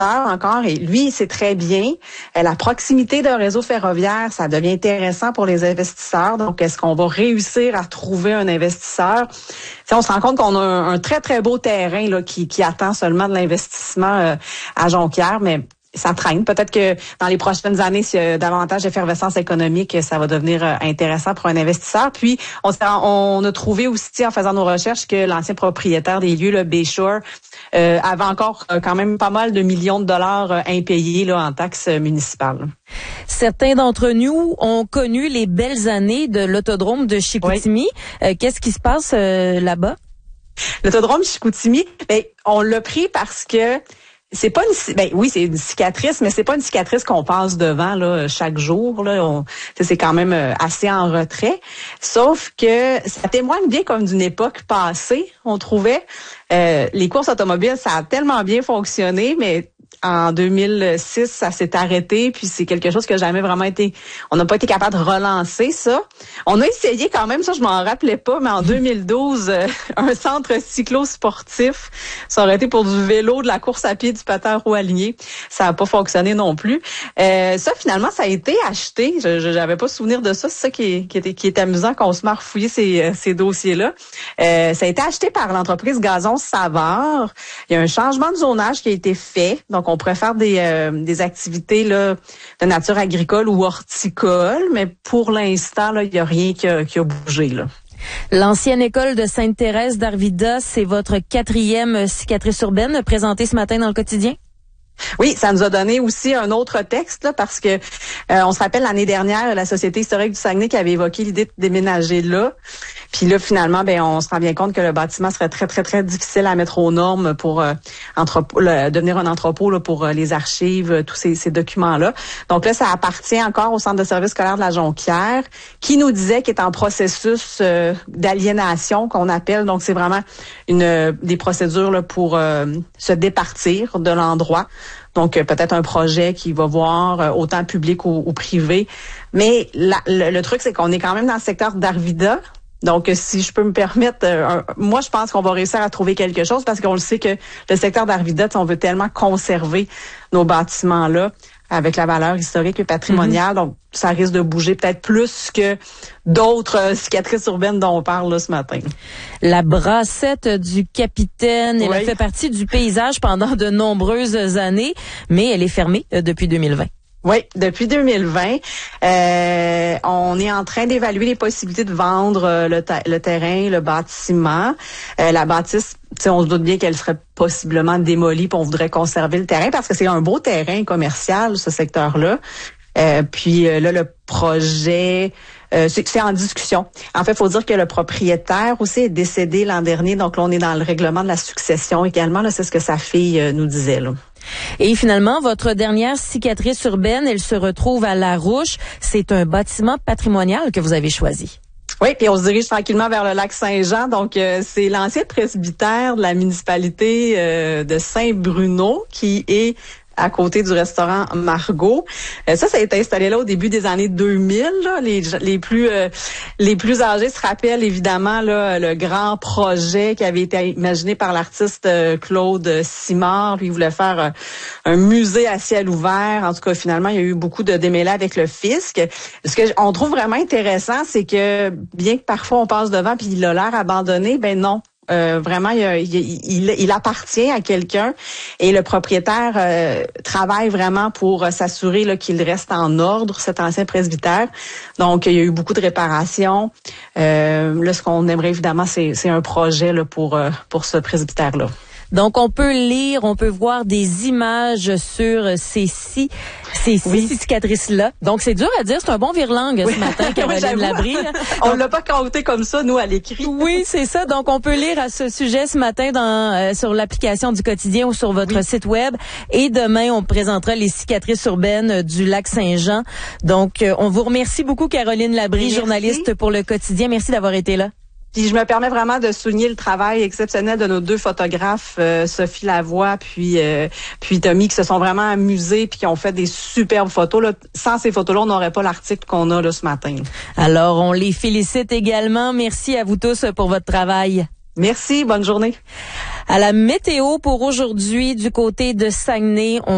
encore, et lui, c'est très bien. La proximité d'un réseau ferroviaire, ça devient intéressant pour les investisseurs. Donc, est-ce qu'on va réussir à trouver un investisseur? T'sais, on se rend compte qu'on a un très, très beau terrain là, qui attend seulement de l'investissement à Jonquière, mais ça traîne. Peut-être que dans les prochaines années, s'il y a davantage d'effervescence économique, ça va devenir intéressant pour un investisseur. Puis, on a trouvé aussi, en faisant nos recherches, que l'ancien propriétaire des lieux, le Bayshore, avait encore quand même pas mal de millions de dollars impayés là, en taxes municipales. Certains d'entre nous ont connu les belles années de l'autodrome de Chicoutimi. Oui. Qu'est-ce qui se passe là-bas? L'autodrome Chicoutimi, on l'a pris parce que c'est pas oui, c'est une cicatrice, mais c'est pas une cicatrice qu'on passe devant là chaque jour là. C'est quand même assez en retrait. Sauf que ça témoigne bien comme d'une époque passée. On trouvait les courses automobiles, ça a tellement bien fonctionné, mais en 2006, ça s'est arrêté, puis c'est quelque chose qui n'a jamais vraiment on n'a pas été capable de relancer ça. On a essayé quand même, ça je m'en rappelais pas, mais en 2012, un centre cyclo-sportif, ça aurait été pour du vélo, de la course à pied, du patin à roues alignées. Ça n'a pas fonctionné non plus. Ça, finalement, ça a été acheté. J'avais pas souvenir de ça. C'est ça qui est amusant quand on se met à refouiller ces dossiers-là. Ça a été acheté par l'entreprise Gazon Savard. Il y a un changement de zonage qui a été fait. Donc, on pourrait faire des activités là de nature agricole ou horticole, mais pour l'instant, là, il n'y a rien qui a bougé, là. L'ancienne école de Sainte-Thérèse d'Arvida, c'est votre 4e cicatrice urbaine présentée ce matin dans le quotidien? Oui, ça nous a donné aussi un autre texte là, parce que on se rappelle l'année dernière, la Société historique du Saguenay qui avait évoqué l'idée de déménager là. Puis là, finalement, on se rend bien compte que le bâtiment serait très, très, très difficile à mettre aux normes pour devenir un entrepôt là, pour les archives, tous ces documents-là. Donc là, ça appartient encore au Centre de services scolaires de la Jonquière, qui nous disait qu'il est en processus d'aliénation, qu'on appelle. Donc, c'est vraiment des procédures là, pour se départir de l'endroit. Donc, peut-être un projet qui va voir autant public ou privé. Mais le truc, c'est qu'on est quand même dans le secteur d'Arvida. Donc, si je peux me permettre, moi, je pense qu'on va réussir à trouver quelque chose parce qu'on le sait que le secteur d'Arvida, on veut tellement conserver nos bâtiments-là avec la valeur historique et patrimoniale. Donc, ça risque de bouger peut-être plus que d'autres cicatrices urbaines dont on parle là, ce matin. La brassette du capitaine, elle a fait partie du paysage pendant de nombreuses années, mais elle est fermée depuis 2020. Oui, depuis 2020, on est en train d'évaluer les possibilités de vendre le terrain, le bâtiment. La bâtisse, on se doute bien qu'elle serait possiblement démolie, puis on voudrait conserver le terrain parce que c'est un beau terrain commercial, ce secteur-là. Puis là, le projet, c'est en discussion. En fait, il faut dire que le propriétaire aussi est décédé l'an dernier, donc là, on est dans le règlement de la succession également. Là, c'est ce que sa fille nous disait, là. Et finalement, votre dernière cicatrice urbaine, elle se retrouve à La Rouche. C'est un bâtiment patrimonial que vous avez choisi. Oui, puis on se dirige tranquillement vers le lac Saint-Jean. Donc, c'est l'ancien presbytère de la municipalité de Saint-Bruno qui est à côté du restaurant Margot. Ça a été installé là au début des années 2000. Là. Les plus âgés se rappellent évidemment là, le grand projet qui avait été imaginé par l'artiste Claude Simard. Lui, il voulait faire un musée à ciel ouvert. En tout cas, finalement, il y a eu beaucoup de démêlés avec le fisc. Ce que on trouve vraiment intéressant, c'est que bien que parfois on passe devant puis il a l'air abandonné, ben non. Vraiment, il appartient à quelqu'un et le propriétaire travaille vraiment pour s'assurer là, qu'il reste en ordre, cet ancien presbytère. Donc, il y a eu beaucoup de réparations. Là, ce qu'on aimerait évidemment, c'est un projet là, pour ce presbytère-là. Donc, on peut lire, on peut voir des images sur ces six cicatrices-là. Donc, c'est dur à dire. C'est un bon virelangue ce matin, Caroline Labrie. On l'a pas compté comme ça, nous, à l'écrit. Oui, c'est ça. Donc, on peut lire à ce sujet ce matin sur l'application du quotidien ou sur votre site web. Et demain, on présentera les cicatrices urbaines du lac Saint-Jean. Donc, on vous remercie beaucoup, Caroline Labrie, journaliste pour le quotidien. Merci d'avoir été là. Puis je me permets vraiment de souligner le travail exceptionnel de nos deux photographes, Sophie Lavoie puis Tommy, qui se sont vraiment amusés puis qui ont fait des superbes photos. Là. Sans ces photos-là, on n'aurait pas l'article qu'on a là ce matin. Alors, on les félicite également. Merci à vous tous pour votre travail. Merci, bonne journée. À la météo pour aujourd'hui, du côté de Saguenay,